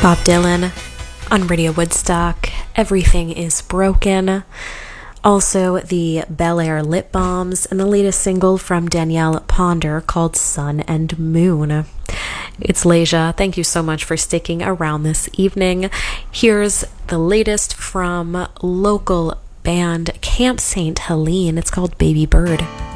Bob Dylan on Radio Woodstock. Everything is Broken. Also, the Bel Air Lip Balms and the latest single from Danielle Ponder called Sun and Moon. It's Leja. Thank you so much for sticking around this evening. Here's the latest from local band Camp St. Helene. It's called Baby Bird.